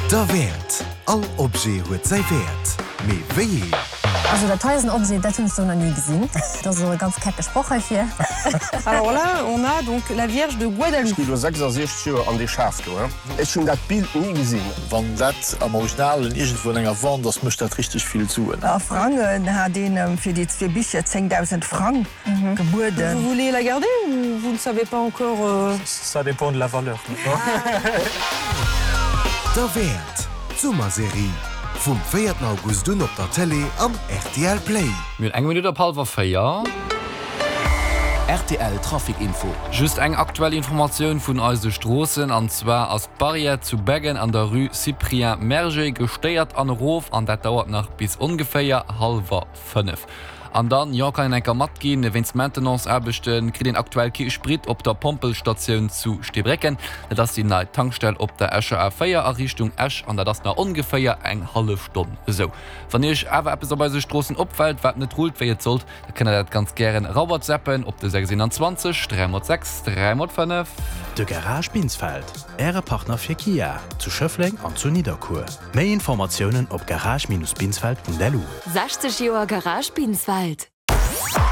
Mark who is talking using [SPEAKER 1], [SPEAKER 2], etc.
[SPEAKER 1] Der Wert. All Obje huet sei Wert. Me wéi?
[SPEAKER 2] Also der teuersten Objet, das hast du noch nie gesehen. Das ist so eine ganz kecke Sprache hier.
[SPEAKER 3] Alors là, on a donc la Vierge de Guadalupe.
[SPEAKER 4] Ich bin 66 an die Schaft. Ich habe das Bild nie gesehen.
[SPEAKER 5] Wenn das am Originalen irgendwo länger Wand, das möchte das richtig viel zu.
[SPEAKER 6] Franken hat den für die 2 Bücher 10.000 Franken geboten.
[SPEAKER 3] Vous voulez la garder ou vous ne savez pas encore
[SPEAKER 5] Ça dépend de la valeur.
[SPEAKER 1] Der Wert. Sommerserie. Vom 4. August op der Tele am RTL Play.
[SPEAKER 7] Mit 1 Minute Palver feier.
[SPEAKER 8] RTL Trafikinfo.
[SPEAKER 7] Just eng aktuelle Information vun eise Strossen anzwer as Barriere zu Beggen an der Rue Cyprien Merger gesteiert an Rof an dat dauert nach bis ungefähr 4:30. An dann ja kann enker mat gin, wenns Maintenance erbechten, krit den aktuell Sprit op der Pompelstation zu Stebrecken, dats die neue Tankstelle op der Escher Feier Errichtung Esch an der das nach ungefähr eng halbe Stunde. So. Wann ich aber etwas bei se Strossen opfällt, wat net ruht wer zollt, da kann dat ganz gern Robert zappen op de 627 306 305.
[SPEAKER 9] De Garage Binsfeld. Äre Partner fir Kia zu Schöffling an zu Niederkur. Mehr Informationen op garage-binsfeld.delu.
[SPEAKER 10] 60 Joer Garage Binsfeld.